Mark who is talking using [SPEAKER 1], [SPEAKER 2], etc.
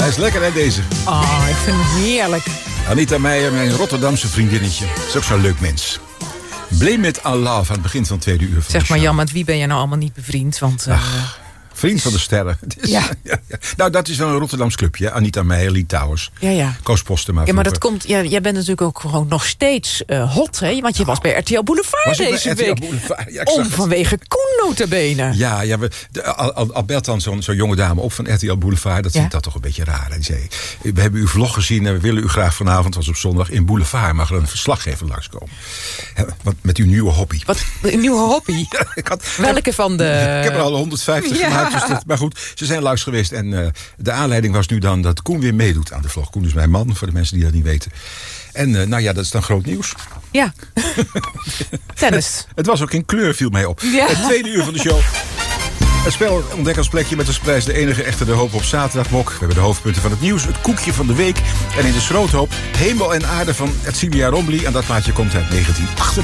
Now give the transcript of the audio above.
[SPEAKER 1] Hij is lekker, hè, deze?
[SPEAKER 2] Oh, ik vind hem heerlijk.
[SPEAKER 1] Anita Meijer, mijn Rotterdamse vriendinnetje. Is ook zo'n leuk mens. Blame it on love aan het begin van het tweede uur van
[SPEAKER 2] Zeg
[SPEAKER 1] de
[SPEAKER 2] maar,
[SPEAKER 1] show.
[SPEAKER 2] Jan, met wie ben je nou allemaal niet bevriend? Want,
[SPEAKER 1] Vriend van de sterren.
[SPEAKER 2] Ja.
[SPEAKER 1] Nou, dat is wel een Rotterdams clubje. Hè? Anita Meijer, Lee Towers.
[SPEAKER 2] Ja.
[SPEAKER 1] Koos Postema.
[SPEAKER 2] Ja, maar dat komt. Ja, jij bent natuurlijk ook gewoon nog steeds hot, hè? Want je was bij RTL Boulevard deze week.
[SPEAKER 1] Ja,
[SPEAKER 2] Vanwege Koen notabene.
[SPEAKER 1] Ja, al belt dan zo'n jonge dame op van RTL Boulevard. Dat vindt dat toch een beetje raar. En die zei, we hebben uw vlog gezien en we willen u graag vanavond, was op zondag, in Boulevard. Mag er een verslaggever langskomen. Wat met uw nieuwe hobby.
[SPEAKER 2] Wat, een nieuwe hobby? Welke van de...
[SPEAKER 1] Ik heb er al 150 gemaakt. Dus maar goed, ze zijn langs geweest. En de aanleiding was nu dan dat Koen weer meedoet aan de vlog. Koen is mijn man, voor de mensen die dat niet weten. En dat is dan groot nieuws.
[SPEAKER 2] Ja. Tennis.
[SPEAKER 1] Het was ook in kleur, viel mij op.
[SPEAKER 2] Ja.
[SPEAKER 1] Het tweede uur van de show. Het spel ontdekkersplekje met als prijs de enige echte De Hoop op zaterdagmok. We hebben de hoofdpunten van het nieuws, het koekje van de week. En in de schroothoop Hemel en Aarde van Edcilia Rombly. En dat plaatje komt uit 1998.